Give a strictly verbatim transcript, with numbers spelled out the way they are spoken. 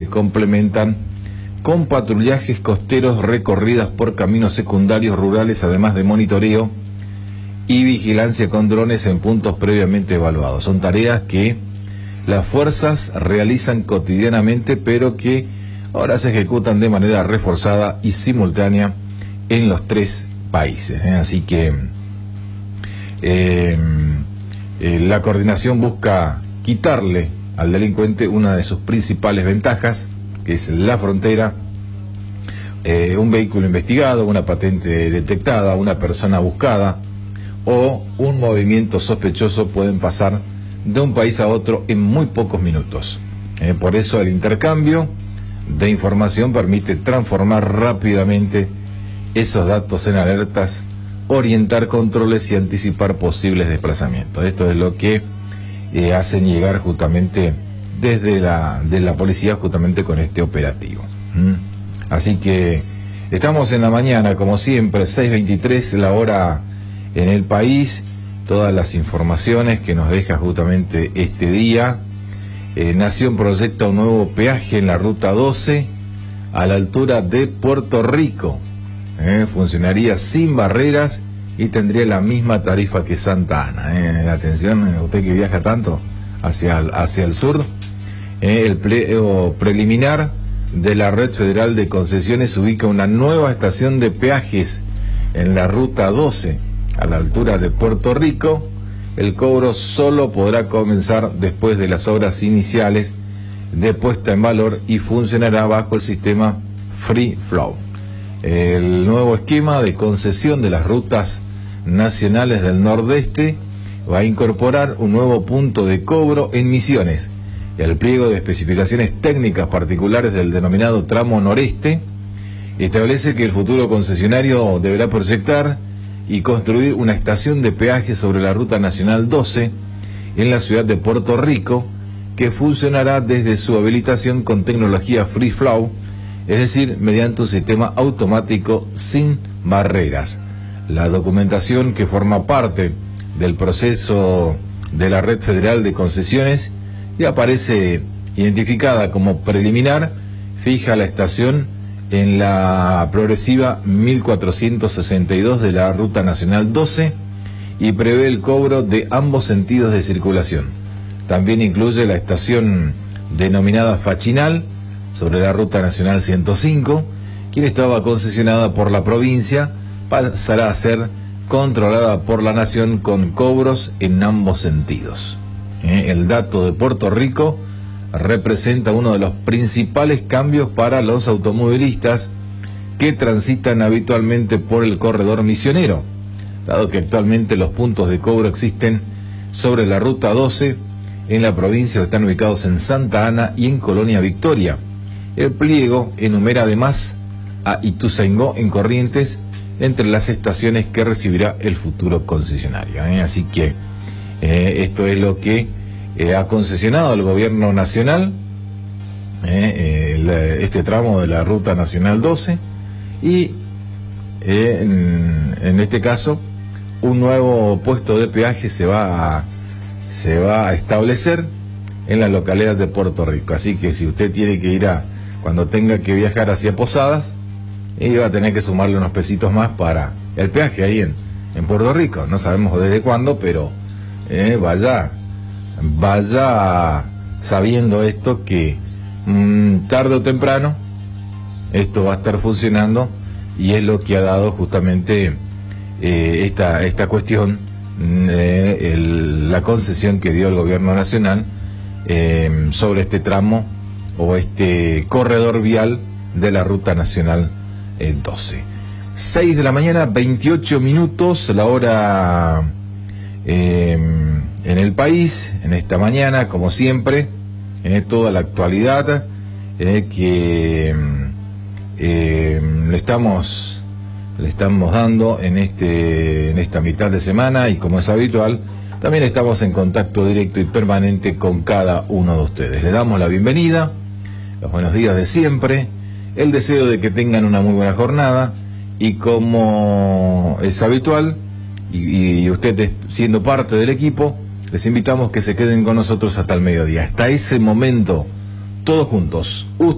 complementan con patrullajes costeros, recorridas por caminos secundarios rurales, además de monitoreo y vigilancia con drones en puntos previamente evaluados. Son tareas que las fuerzas realizan cotidianamente, pero que ahora se ejecutan de manera reforzada y simultánea en los tres países, ¿eh? Así que eh, eh, la coordinación busca quitarle al delincuente una de sus principales ventajas, que es la frontera, eh, un vehículo investigado, una patente detectada, una persona buscada o un movimiento sospechoso pueden pasar de un país a otro en muy pocos minutos. Eh, por eso el intercambio de información permite transformar rápidamente esos datos en alertas, orientar controles y anticipar posibles desplazamientos. Esto es lo que eh, hacen llegar justamente desde la, de la policía justamente con este operativo. ¿Mm? Así que estamos en la mañana, como siempre, seis veintitrés la hora en el país. Todas las informaciones que nos deja justamente este día. Eh, Nación proyecta un nuevo peaje en la ruta doce a la altura de Puerto Rico. Eh, funcionaría sin barreras y tendría la misma tarifa que Santa Ana. Eh, atención, usted que viaja tanto hacia el, hacia el sur. Eh, el pliego preliminar de la Red Federal de Concesiones ubica una nueva estación de peajes en la ruta doce a la altura de Puerto Rico. El cobro solo podrá comenzar después de las obras iniciales de puesta en valor y funcionará bajo el sistema Free Flow. El nuevo esquema de concesión de las rutas nacionales del Nordeste va a incorporar un nuevo punto de cobro en Misiones. El pliego de especificaciones técnicas particulares del denominado tramo noreste establece que el futuro concesionario deberá proyectar y construir una estación de peaje sobre la Ruta Nacional doce en la ciudad de Puerto Rico, que funcionará desde su habilitación con tecnología Free Flow, es decir, mediante un sistema automático sin barreras. La documentación que forma parte del proceso de la Red Federal de Concesiones y aparece identificada como preliminar, fija la estación en la progresiva mil cuatrocientos sesenta y dos de la Ruta Nacional doce y prevé el cobro de ambos sentidos de circulación. También incluye la estación denominada Fachinal sobre la Ruta Nacional ciento cinco, quien estaba concesionada por la provincia, pasará a ser controlada por la nación con cobros en ambos sentidos. Eh, el dato de Puerto Rico representa uno de los principales cambios para los automovilistas que transitan habitualmente por el corredor misionero, dado que actualmente los puntos de cobro existen sobre la Ruta doce en la provincia, están ubicados en Santa Ana y en Colonia Victoria. El pliego enumera además a Ituzaingó en Corrientes entre las estaciones que recibirá el futuro concesionario. ¿eh? Así que eh, esto es lo que Eh, ha concesionado el gobierno nacional, eh, el, este tramo de la Ruta Nacional doce, y eh, en, en este caso un nuevo puesto de peaje se va a, se va a establecer en la localidad de Puerto Rico. Así que si usted tiene que ir a, cuando tenga que viajar hacia Posadas, eh, va a tener que sumarle unos pesitos más para el peaje ahí en, en Puerto Rico. No sabemos desde cuándo, pero eh, vaya vaya sabiendo esto que mmm, tarde o temprano esto va a estar funcionando, y es lo que ha dado justamente eh, esta, esta cuestión, eh, el, la concesión que dio el gobierno nacional eh, sobre este tramo o este corredor vial de la Ruta Nacional eh, doce. seis de la mañana, veintiocho minutos, la hora eh, en el país, en esta mañana, como siempre, en toda la actualidad eh, que eh, le estamos le estamos dando en este en esta mitad de semana, y como es habitual, también estamos en contacto directo y permanente con cada uno de ustedes. Le damos la bienvenida, los buenos días de siempre, el deseo de que tengan una muy buena jornada, y como es habitual, y, y ustedes siendo parte del equipo, les invitamos que se queden con nosotros hasta el mediodía. Hasta ese momento, todos juntos.